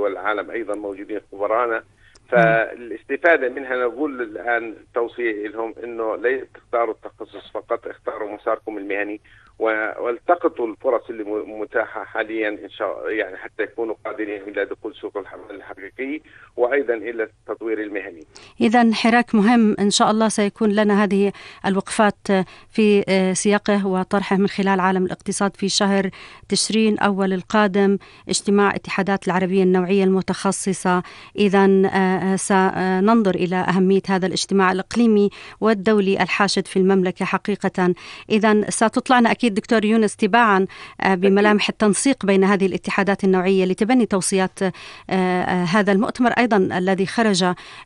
والعالم أيضا موجودين خبرانا، فالاستفادة منها نقول الآن توصية لهم إنه لا تختاروا التخصص فقط، اختاروا مساركم المهني والتقطوا الفرص اللي متاحة حاليا إن شاء يعني حتى يكونوا قادرين إلى دخول سوق العمل الحقيقي وأيضا إلى التطوير المهني. إذن حراك مهم إن شاء الله سيكون لنا هذه الوقفات في سياقه وطرحه من خلال عالم الاقتصاد في شهر تشرين أول القادم، اجتماع اتحادات العربية النوعية المتخصصة. إذن سننظر إلى أهمية هذا الاجتماع الإقليمي والدولي الحاشد في المملكة حقيقة. إذن ستطلعنا أكيد دكتور يونس تباعا بملامح التنسيق بين هذه الاتحادات النوعية لتبني توصيات هذا المؤتمر أيضا الذي خرج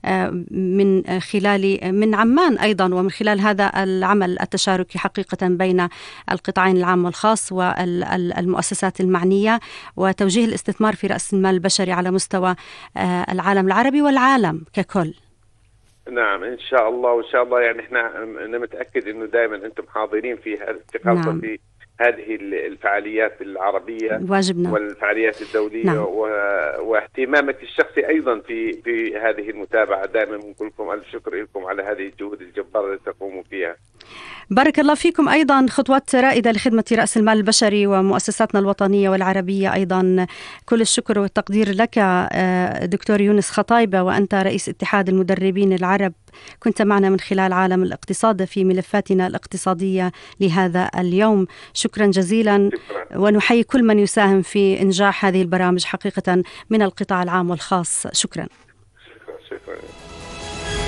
من عمان أيضا، ومن خلال هذا العمل التشاركي حقيقة بين القطاعين العام والخاص والمؤسسات المعنية، وتوجيه الاستثمار في رأس المال البشري على مستوى العالم العربي والعالم ككل. نعم إن شاء الله، وإن شاء الله يعني إحنا أنا متأكد إنه دائما أنتم حاضرين في نعم. في هذه الفعاليات العربية واجبنا. والفعاليات الدولية. نعم. واهتمامك الشخصي أيضا في هذه المتابعة. دائما نقول لكم ألف شكر لكم على هذه الجهود الجبارة التي تقوموا فيها. بارك الله فيكم. أيضا خطوات رائدة لخدمة رأس المال البشري ومؤسساتنا الوطنية والعربية. أيضا كل الشكر والتقدير لك دكتور يونس خطايبة، وأنت رئيس اتحاد المدربين العرب، كنت معنا من خلال عالم الاقتصاد في ملفاتنا الاقتصادية لهذا اليوم. شكرا جزيلا. ونحيي كل من يساهم في إنجاح هذه البرامج حقيقة من القطاع العام والخاص. شكرا. شكرا.